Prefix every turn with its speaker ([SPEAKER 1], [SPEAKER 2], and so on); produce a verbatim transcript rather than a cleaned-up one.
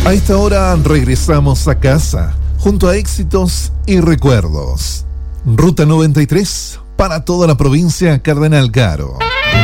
[SPEAKER 1] A esta hora regresamos a casa, junto a éxitos y recuerdos. Ruta noventa y tres para toda la provincia Cardenal Caro.